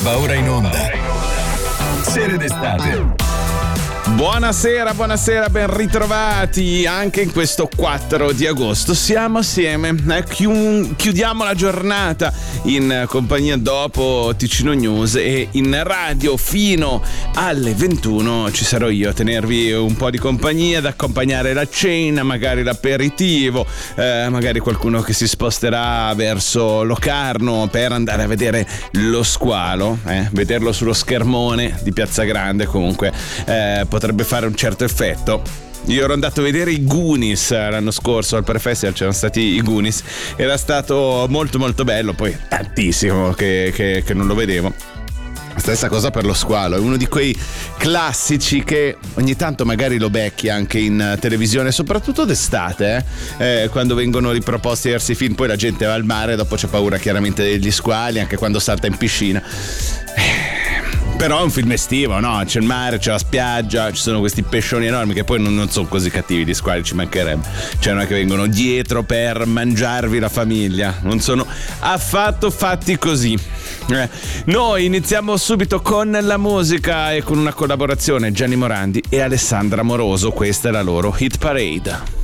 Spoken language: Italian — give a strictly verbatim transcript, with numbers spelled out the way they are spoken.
Va ora in onda Serie d'estate. Buonasera, buonasera, ben ritrovati anche in questo quattro di agosto. Siamo assieme, eh, chiu- chiudiamo la giornata in compagnia dopo Ticino News e in radio fino alle ventuno ci sarò io a tenervi un po' di compagnia, ad accompagnare la cena, magari l'aperitivo, eh, magari qualcuno che si sposterà verso Locarno per andare a vedere lo squalo, eh, vederlo sullo schermone di Piazza Grande comunque eh, potrebbe fare un certo effetto. Io ero andato a vedere i Goonies l'anno scorso al Prefestival, c'erano stati i Goonies, era stato molto molto bello, poi tantissimo che, che, che non lo vedevo. Stessa cosa per lo squalo, è uno di quei classici che ogni tanto magari lo becchi anche in televisione, soprattutto d'estate, eh? Eh, quando vengono riproposti diversi film, poi la gente va al mare, dopo c'è paura chiaramente degli squali, anche quando salta in piscina. Però è un film estivo, no? C'è il mare, c'è la spiaggia, ci sono questi pescioni enormi che poi non, non sono così cattivi di squali, ci mancherebbe. Cioè non è che vengono dietro per mangiarvi la famiglia, non sono affatto fatti così. Eh. Noi iniziamo subito con la musica e con una collaborazione, Gianni Morandi e Alessandra Moroso, questa è la loro Hit Parade.